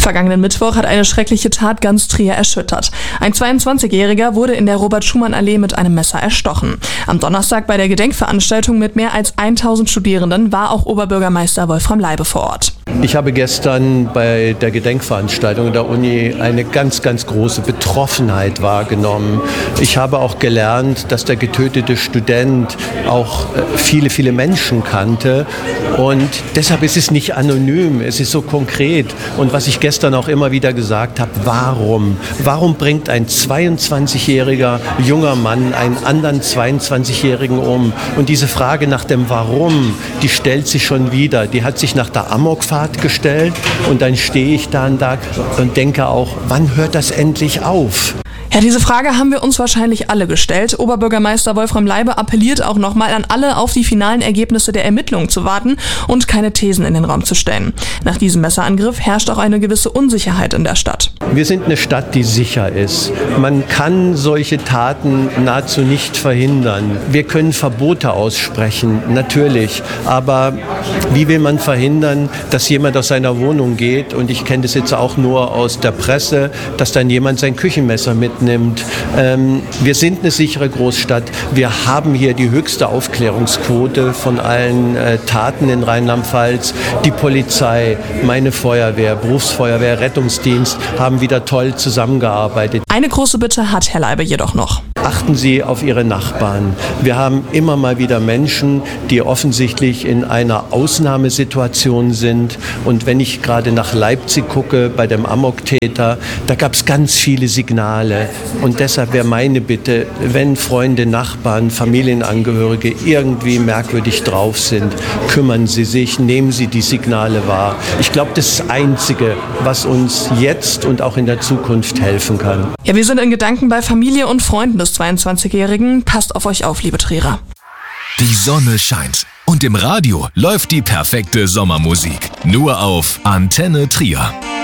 Vergangenen Mittwoch hat eine schreckliche Tat ganz Trier erschüttert. Ein 22-Jähriger wurde in der Robert-Schumann-Allee mit einem Messer erstochen. Am Donnerstag bei der Gedenkveranstaltung mit mehr als 1000 Studierenden war auch Oberbürgermeister Wolfram Leibe vor Ort. Ich habe gestern bei der Gedenkveranstaltung der Uni eine ganz, ganz große Betroffenheit wahrgenommen. Ich habe auch gelernt, dass der getötete Student auch viele, viele Menschen kannte. Und deshalb ist es nicht anonym, es ist so konkret. Und was ich gestern auch immer wieder gesagt habe, warum bringt ein 22-jähriger junger Mann einen anderen 22-Jährigen um? Und diese Frage nach dem Warum, die stellt sich schon wieder. Die hat sich nach der Amokfahrt gestellt und dann stehe ich da und denke auch, wann hört das endlich auf? Ja, diese Frage haben wir uns wahrscheinlich alle gestellt. Oberbürgermeister Wolfram Leibe appelliert auch nochmal an alle, auf die finalen Ergebnisse der Ermittlungen zu warten und keine Thesen in den Raum zu stellen. Nach diesem Messerangriff herrscht auch eine gewisse Unsicherheit in der Stadt. Wir sind eine Stadt, die sicher ist. Man kann solche Taten nahezu nicht verhindern. Wir können Verbote aussprechen, natürlich. Aber wie will man verhindern, dass jemand aus seiner Wohnung geht? Und ich kenne das jetzt auch nur aus der Presse, dass dann jemand sein Küchenmesser mitnimmt. Wir sind eine sichere Großstadt. Wir haben hier die höchste Aufklärungsquote von allen Taten in Rheinland-Pfalz. Die Polizei, meine Feuerwehr, Berufsfeuerwehr, Rettungsdienst haben wieder toll zusammengearbeitet. Eine große Bitte hat Herr Leibe jedoch noch. Achten Sie auf Ihre Nachbarn. Wir haben immer mal wieder Menschen, die offensichtlich in einer Ausnahmesituation sind. Und wenn ich gerade nach Leipzig gucke, bei dem Amoktäter, da gab es ganz viele Signale. Und deshalb wäre meine Bitte, wenn Freunde, Nachbarn, Familienangehörige irgendwie merkwürdig drauf sind, kümmern Sie sich, nehmen Sie die Signale wahr. Ich glaube, das ist das Einzige, was uns jetzt und auch in der Zukunft helfen kann. Ja, wir sind in Gedanken bei Familie und Freunden des 22-Jährigen. Passt auf euch auf, liebe Trierer. Die Sonne scheint und im Radio läuft die perfekte Sommermusik. Nur auf Antenne Trier.